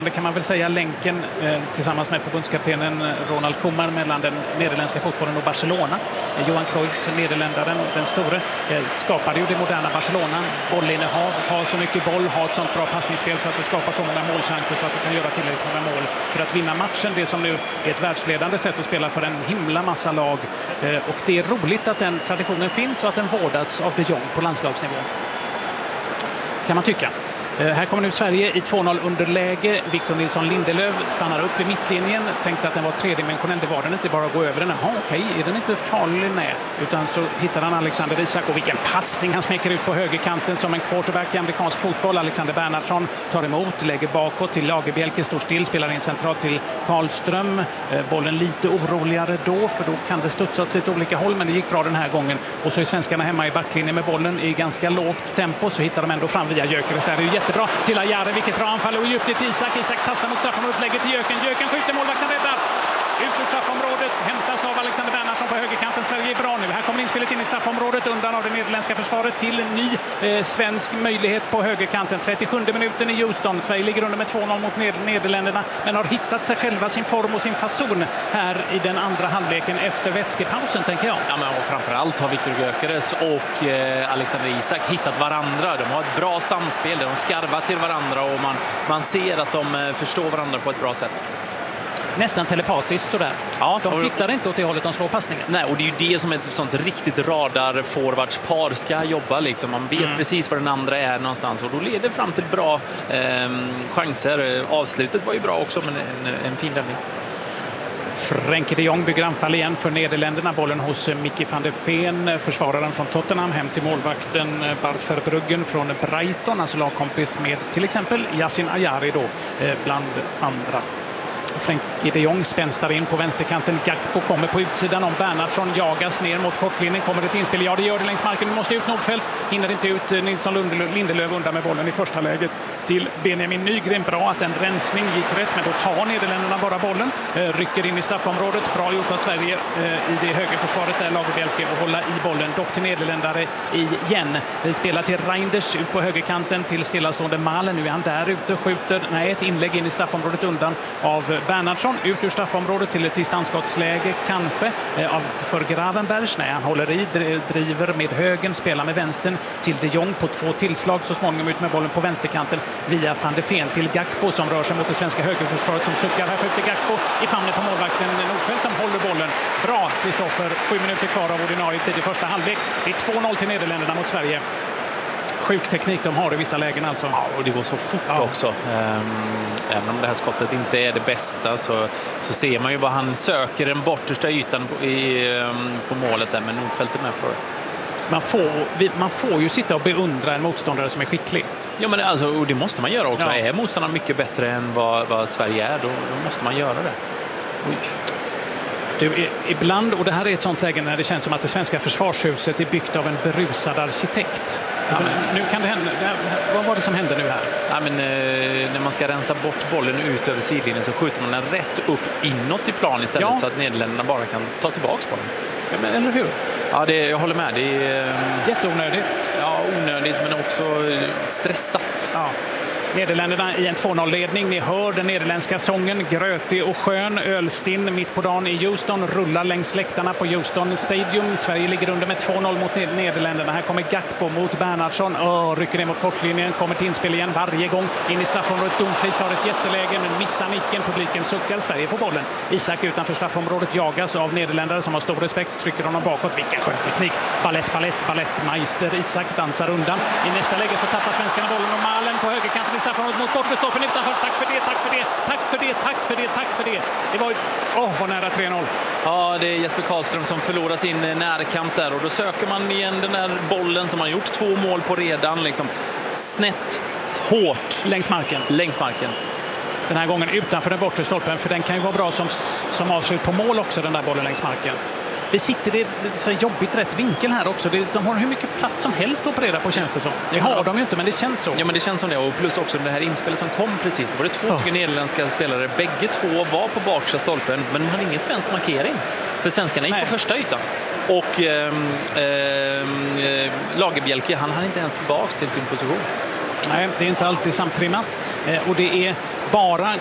Det kan man väl säga länken tillsammans med förbundskaptenen Ronald Koeman mellan den nederländska fotbollen och Barcelona. Johan Cruyff, nederländaren, den store, skapade ju det moderna Barcelona. Bollinnehav, har så mycket boll, har ett sånt bra passningsspel så att det skapar så många målchanser så att det kan göra tillräckligt många mål för att vinna matchen. Det som nu är ett världsledande sätt att spela för en himla massa lag. Och det är roligt att den traditionen finns och att den vårdas av de Jong på landslagsnivå. Kan man tycka. Här kommer nu Sverige i 2-0 underläge. Victor Nilsson Lindelöf stannar upp vid mittlinjen. Tänkte att den var tredimensionell. Det var den inte, bara att gå över den. Jaha, okej, är den inte farlig? Nej. Utan så hittar han Alexander Isak. Och vilken passning han smäcker ut på högerkanten som en quarterback i amerikansk fotboll. Alexander Bernhardsson tar emot, lägger bakåt till Lagerbielke. Står still, spelar in centralt till Karlström. Bollen lite oroligare då, för då kan det studsa åt lite olika håll. Men det gick bra den här gången. Och så är svenskarna hemma i backlinjen med bollen i ganska lågt tempo. Så hittar de ändå fram via Gyökeres. Det är ju jättebra till Ajare, vilket bra anfall och djupt till Isak. Isak tassar mot straffområdet, lägger till Jöken. Jöken skjuter, målvakten räddar. Ut ur straffområdet, hämtas av Alexander Bernhardsson på högerkanten. Sverige är bra nu. Här kommer inspelet in i straffområdet undan av det nederländska försvaret till en ny svensk möjlighet på högerkanten. 37 minuten i Houston. Sverige ligger under med 2-0 mot Nederländerna, men har hittat sig själva, sin form och sin fason här i den andra halvleken efter vätskepausen, tänker jag. Ja, men och framförallt har Victor Gyökeres och Alexander Isak hittat varandra. De har ett bra samspel, de skarvar till varandra och man ser att de förstår varandra på ett bra sätt. Nästan telepatiskt står där. Ja, de tittar inte åt det hållet de slår passningen. Nej, och det är ju det som ett sånt riktigt radar-forwardspar ska jobba. Liksom. Man vet precis var den andra är någonstans och då leder fram till bra chanser. Avslutet var ju bra också, men en fin räddning. Frenkie de Jong bygger anfall igen för Nederländerna. Bollen hos Mickey van der Ven, försvararen från Tottenham, hem till målvakten Bart Verbruggen från Brighton, alltså lagkompis med till exempel Yasin Ayari då, bland andra. Frenkie de Jong spänstar in på vänsterkanten. Gakpo kommer på utsidan om Bernhardsson. Jagas ner mot kortlinjen. Kommer det ett inspel? Ja, det gör det längs marken. Nu måste ut Nordfeldt. Hinner inte ut Nilsson Lindelöf undan med bollen i första läget till Benjamin Nygren. Bra att en rensning gick rätt, men då tar Nederländerna bara bollen. Rycker in i straffområdet. Bra gjort av Sverige i det högerförsvaret där Lagerbielke och hålla i bollen. Dock till nederländare igen. Spelar till Reinders ut på högerkanten till stillastående Malen. Nu är han där ute och skjuter. Nej, ett inlägg in i straffområdet undan av Bernhardsson. Ut ur straffområdet till ett distansskottsläge kanske för Gravenbergs. Nej, han håller i, driver med högen, spelar med vänstern till de Jong på 2 tillslag. Så småningom ut med bollen på vänsterkanten via van der Ven till Gakpo som rör sig mot det svenska högerförsvaret som suckar. Här skjuter Gakpo i famnen på målvakten Nordfeldt som håller bollen. Bra, Kristoffer. 7 minuter kvar av ordinarie tid i första halvlek. Det är 2-0 till Nederländerna mot Sverige. Sjuk teknik de har i vissa lägen alltså. Ja, och det går så fort också. Även om det här skottet inte är det bästa så ser man ju vad han söker den bortersta ytan på målet där, men Nordfeldt är med på det. Man får ju sitta och beundra en motståndare som är skicklig. Ja, men alltså, och det måste man göra också. Ja. Är motståndaren mycket bättre än vad Sverige är, då måste man göra det. Oj. Ibland, och det här är ett sånt läge när det känns som att det svenska försvarshuset är byggt av en berusad arkitekt. Alltså, nu kan det hända. Vad var det som hände nu här? Ja, men, när man ska rensa bort bollen ut över sidlinjen så skjuter man den rätt upp inåt i plan istället så att Nederländerna bara kan ta tillbaka bollen. Ja, men, eller hur? Ja, jag håller med. Det är jätteonödigt. Ja, onödigt men också stressat. Ja. Nederländerna i en 2-0-ledning. Ni hör den nederländska sången, grötig och skön. Ölstinn mitt på dagen i Houston, rullar längs läktarna på Houston Stadium. Sverige ligger under med 2-0 mot Nederländerna. Här kommer Gakpo mot Bernhardsson. Rycker ner mot kortlinjen, kommer till inspel igen varje gång. In i straffområdet, Dumfries har ett jätteläge men missar nicken. Publiken suckar, Sverige får bollen. Isak utanför straffområdet jagas av nederländare som har stor respekt, trycker honom bakåt. Vilken skön teknik. Ballettmeister Isak dansar undan. I nästa läge så tappar svenskarna bollen och Malen på högerkanten straffområdet mot bortre stoppen utanför. Tack för det. Det var var nära 3-0. Ja, det är Jesper Karlström som förlorar sin närkamp där och då söker man igen den där bollen som man har gjort 2 mål på redan liksom snett, hårt längs marken. Den här gången utanför den bortre stolpen, för den kan ju vara bra som avslut på mål också, den där bollen längs marken. Det sitter så jobbigt rätt vinkel här också. De har hur mycket plats som helst att operera på, känns det som. Det har de ju inte, men det känns så. Ja, men det känns som det. Och plus också det här inspelet som kom precis. Det var det 2 nederländska spelare. Bägge 2 var på bakre stolpen, men de hade ingen svensk markering. För svenskarna gick på första ytan. Och Lagerbielke, han hade inte ens tillbaka till sin position. Nej, det är inte alltid samtrimmat. Och det är bara